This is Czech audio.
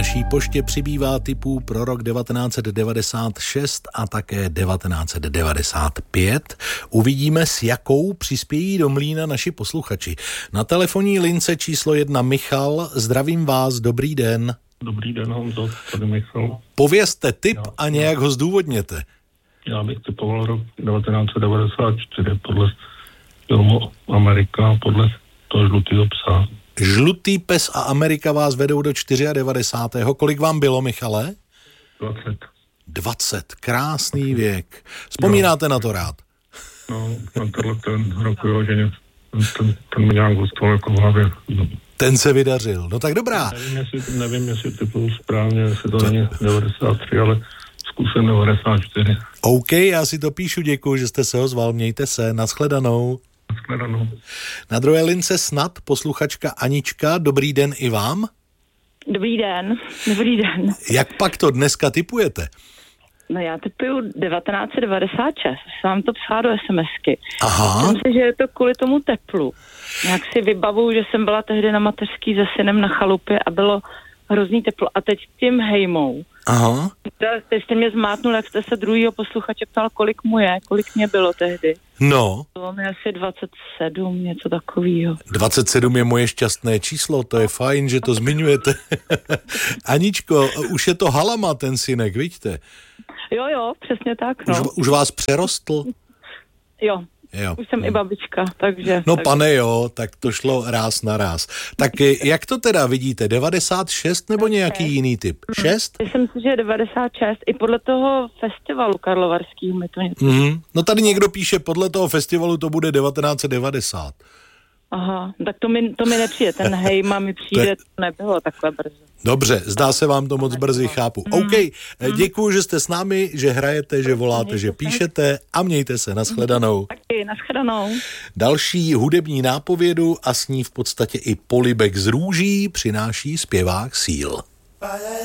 naší poště přibývá tipů pro rok 1996 a také 1995. Uvidíme, s jakou přispějí do mlýna naši posluchači. Na telefonní lince číslo 1 Michal. Zdravím vás, dobrý den. Dobrý den, Honzo, tady Michal. Povězte tip a nějak ho zdůvodněte. Já bych typoval rok 1994 podle filmu Amerika, podle toho Žlutýho psa. Žlutý pes a Amerika vás vedou do 94. Kolik vám bylo, Michale? 20. 20, krásný věk. Vzpomínáte na to rád? No, na ten rok vyloženě, ten mi nějak zůstal jako v hlavě. Ten se vydařil, no tak dobrá. Nevím, jestli typu správně, jestli to není 93, ale zkusím 94. OK, já si to píšu, děkuji, že jste se ozval, mějte se, nashledanou. Nashledanou. Na druhé lince snad posluchačka Anička, dobrý den i vám. Dobrý den, dobrý den. Jak pak to dneska tipujete? No já tipuju 1996, vám to psala do SMSky. Aha. Myslím si, že je to kvůli tomu teplu. Jak si vybavuju, že jsem byla tehdy na mateřský se synem na chalupě a bylo hrozný teplo. A teď tím hejmou. Aha. Teď jste mě zmátnul, jak jste se druhýho posluchače ptal, kolik mu je, kolik mě bylo tehdy. No. Bylo mi asi 27, něco takového. 27 je moje šťastné číslo, to je fajn, že to zmiňujete. Aničko, už je to halama ten synek, vidíte? Jo, přesně tak, no. Už vás přerostl? Jo. Už jsem i babička, takže... No pane jo, tak to šlo ráz na ráz. Tak jak to teda vidíte, 96 nebo nějaký jiný typ? 6? Myslím si, že 96, i podle toho festivalu karlovarského mi to něco... No tady někdo píše, podle toho festivalu to bude 1990. Aha, tak to mi nepřijde, ten hejma mi přijde, to nebylo takhle brzo. Dobře, zdá se vám to moc brzy, chápu. OK, děkuju, že jste s námi, že hrajete, že voláte, že píšete a mějte se, nashledanou. Taky, nashledanou. Další hudební nápovědu a s ní v podstatě i polibek z růží přináší zpěvák Síl.